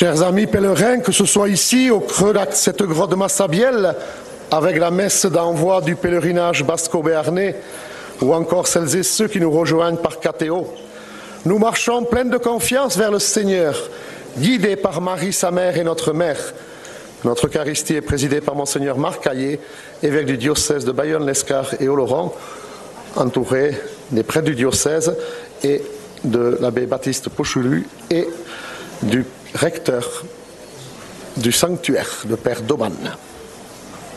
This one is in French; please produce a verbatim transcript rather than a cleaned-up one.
Chers amis pèlerins, que ce soit ici, au creux de cette grotte de Massabielle, avec la messe d'envoi du pèlerinage basco-béarnais, ou encore celles et ceux qui nous rejoignent par Catéo, nous marchons pleins de confiance vers le Seigneur, guidés par Marie, sa mère et notre mère. Notre Eucharistie est présidée par Monseigneur Marc Caillé, évêque du diocèse de Bayonne-Lescar et Oloron, entouré des prêtres du diocèse et de l'abbé Baptiste Pochulu et du recteur du sanctuaire, le père Dauban.